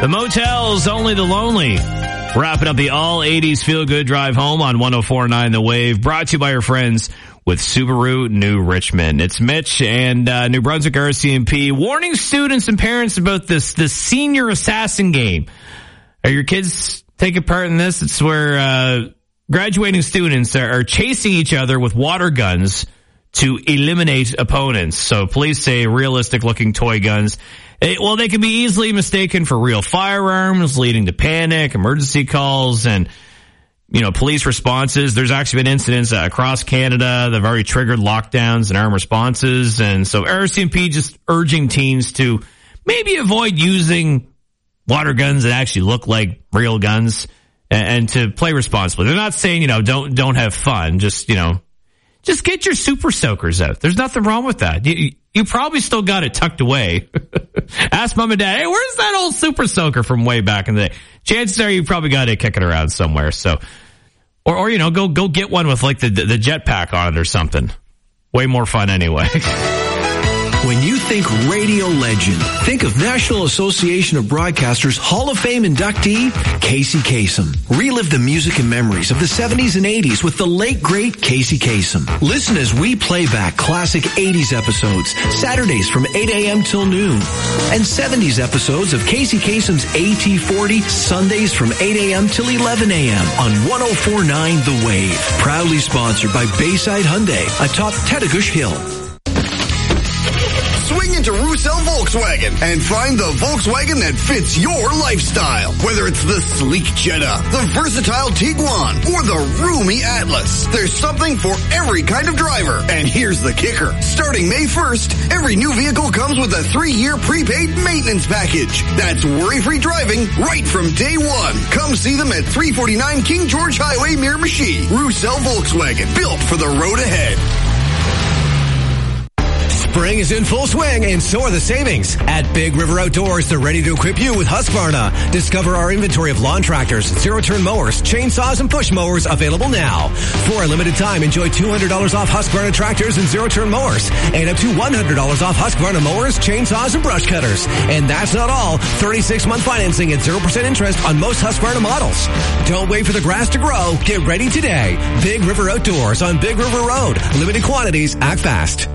The Motels, Only the Lonely. Wrapping up the all-80s feel-good drive home on 104.9 The Wave. Brought to you by our friends with Subaru New Richmond. It's Mitch and New Brunswick RCMP warning students and parents about this senior assassin game. Are your kids taking part in this? It's where graduating students are chasing each other with water guns to eliminate opponents. So police say realistic-looking toy guns. Well, they can be easily mistaken for real firearms, leading to panic, emergency calls, and, police responses. There's actually been incidents across Canada that have already triggered lockdowns and armed responses. And so RCMP just urging teens to maybe avoid using water guns that actually look like real guns and to play responsibly. They're not saying, don't have fun. Just get your super soakers out. There's nothing wrong with that. You probably still got it tucked away. Ask mom and dad, hey, where's that old super soaker from way back in the day? Chances are you probably got it kicking around somewhere. So, or go get one with like the jetpack on it or something. Way more fun anyway. When you think radio legend, think of National Association of Broadcasters Hall of Fame inductee, Casey Kasem. Relive the music and memories of the 70s and 80s with the late, great Casey Kasem. Listen as we play back classic 80s episodes, Saturdays from 8 a.m. till noon. And 70s episodes of Casey Kasem's AT40, Sundays from 8 a.m. till 11 a.m. on 104.9 The Wave. Proudly sponsored by Bayside Hyundai atop Tettagush Hill. Swing into Roussel Volkswagen and find the Volkswagen that fits your lifestyle. Whether it's the sleek Jetta, the versatile Tiguan, or the roomy Atlas, there's something for every kind of driver. And here's the kicker. Starting May 1st, every new vehicle comes with a 3-year prepaid maintenance package. That's worry-free driving right from day one. Come see them at 349 King George Highway, Miramichi. Roussel Volkswagen, built for the road ahead. Spring is in full swing, and so are the savings. At Big River Outdoors, they're ready to equip you with Husqvarna. Discover our inventory of lawn tractors, zero-turn mowers, chainsaws, and push mowers available now. For a limited time, enjoy $200 off Husqvarna tractors and zero-turn mowers, and up to $100 off Husqvarna mowers, chainsaws, and brush cutters. And that's not all. 36-month financing at 0% interest on most Husqvarna models. Don't wait for the grass to grow. Get ready today. Big River Outdoors on Big River Road. Limited quantities. Act fast.